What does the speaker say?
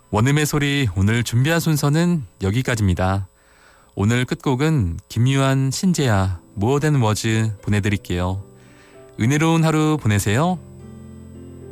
원음의 소리 오늘 준비한 순서는 여기까지입니다. 오늘 끝곡은 김유한, 신재야, 모어 댄 워즈 보내드릴게요. 은혜로운 하루 보내세요.